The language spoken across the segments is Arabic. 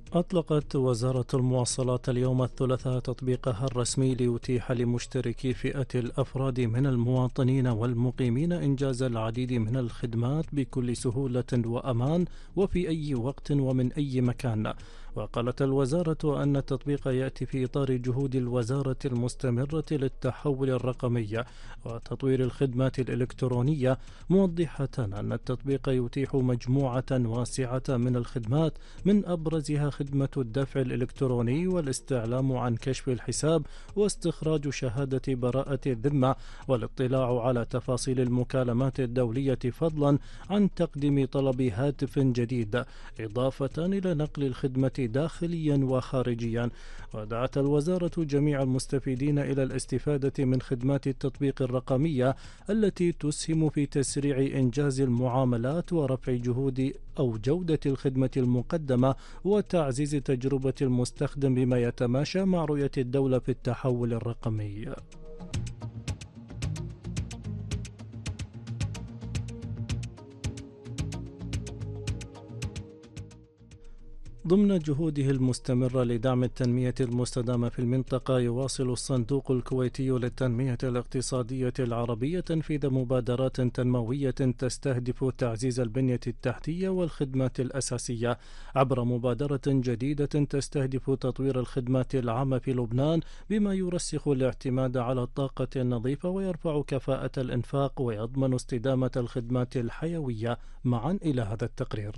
أطلقت وزارة المواصلات اليوم الثلاثاء تطبيقها الرسمي ليتيح لمشتركي فئة الأفراد من المواطنين والمقيمين إنجاز العديد من الخدمات بكل سهولة وأمان وفي أي وقت ومن أي مكان. وقالت الوزارة أن التطبيق يأتي في إطار جهود الوزارة المستمرة للتحول الرقمي وتطوير الخدمات الإلكترونية، موضحة أن التطبيق يتيح مجموعة واسعة من الخدمات، من أبرزها خدمة الدفع الإلكتروني والاستعلام عن كشف الحساب واستخراج شهادة براءة الذمة والاطلاع على تفاصيل المكالمات الدولية، فضلا عن تقديم طلب هاتف جديد، إضافة إلى نقل الخدمة داخليا وخارجيا. ودعت الوزارة جميع المستفيدين إلى الاستفادة من خدمات التطبيق الرقمية التي تسهم في تسريع إنجاز المعاملات ورفع جهود أو جودة الخدمة المقدمة وتعزيز تجربة المستخدم بما يتماشى مع رؤية الدولة في التحول الرقمي. ضمن جهوده المستمرة لدعم التنمية المستدامة في المنطقة، يواصل الصندوق الكويتي للتنمية الاقتصادية العربية تنفيذ مبادرات تنموية تستهدف تعزيز البنية التحتية والخدمات الأساسية عبر مبادرة جديدة تستهدف تطوير الخدمات العامة في لبنان بما يرسخ الاعتماد على الطاقة النظيفة ويرفع كفاءة الإنفاق ويضمن استدامة الخدمات الحيوية. معا إلى هذا التقرير.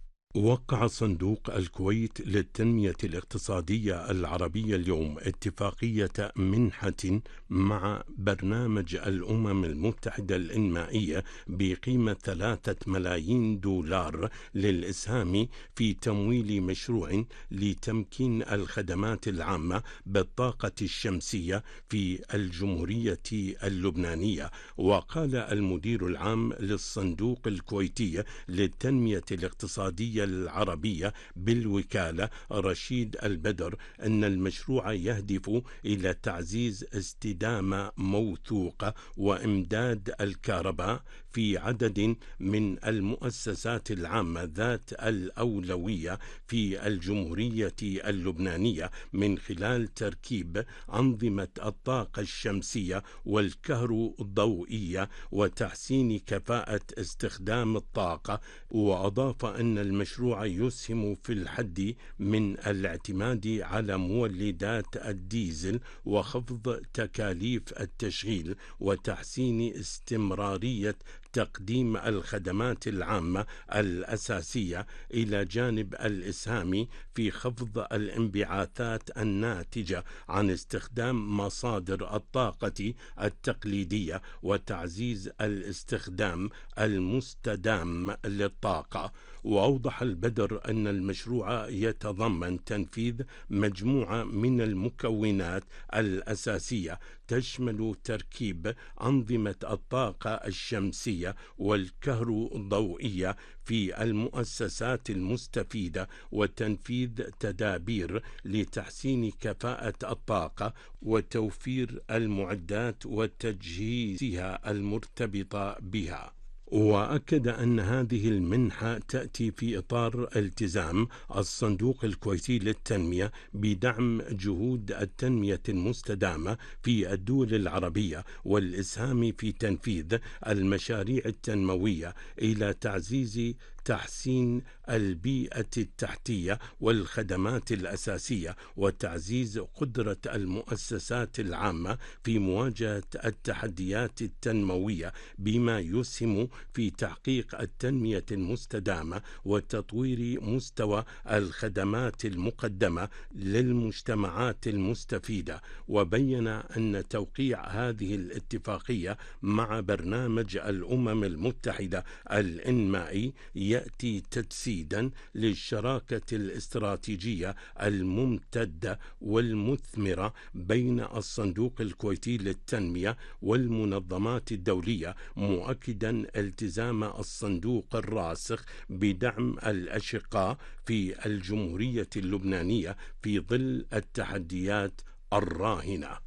وقع صندوق الكويت للتنمية الاقتصادية العربية اليوم اتفاقية منحة مع برنامج الأمم المتحدة الإنمائية بقيمة 3 ملايين دولار للإسهام في تمويل مشروع لتمكين الخدمات العامة بالطاقة الشمسية في الجمهورية اللبنانية. وقال المدير العام للصندوق الكويتي للتنمية الاقتصادية العربية بالوكالة رشيد البدر أن المشروع يهدف إلى تعزيز استدامة موثوقة وإمداد الكهرباء في عدد من المؤسسات العامة ذات الأولوية في الجمهورية اللبنانية من خلال تركيب أنظمة الطاقة الشمسية والكهروضوئية وتحسين كفاءة استخدام الطاقة. وأضاف أن المشروع يسهم في الحد من الاعتماد على مولدات الديزل وخفض تكاليف التشغيل وتحسين استمرارية تقديم الخدمات العامة الأساسية، إلى جانب الإسهام في خفض الانبعاثات الناتجة عن استخدام مصادر الطاقة التقليدية وتعزيز الاستخدام المستدام للطاقة. وأوضح البدر أن المشروع يتضمن تنفيذ مجموعة من المكونات الأساسية تشمل تركيب أنظمة الطاقة الشمسية والكهروضوئية في المؤسسات المستفيدة وتنفيذ تدابير لتحسين كفاءة الطاقة وتوفير المعدات وتجهيزها المرتبطة بها. وأكد أن هذه المنحة تأتي في إطار التزام الصندوق الكويتي للتنمية بدعم جهود التنمية المستدامة في الدول العربية والإسهام في تنفيذ المشاريع التنموية إلى تعزيز تحسين البيئة التحتية والخدمات الأساسية وتعزيز قدرة المؤسسات العامة في مواجهة التحديات التنموية بما يسهم في تحقيق التنمية المستدامة وتطوير مستوى الخدمات المقدمة للمجتمعات المستفيدة. وبين أن توقيع هذه الاتفاقية مع برنامج الأمم المتحدة الإنمائي يأتي تجسيدا للشراكة الاستراتيجية الممتدة والمثمرة بين الصندوق الكويتي للتنمية والمنظمات الدولية، مؤكدا التزام الصندوق الراسخ بدعم الأشقاء في الجمهورية اللبنانية في ظل التحديات الراهنة.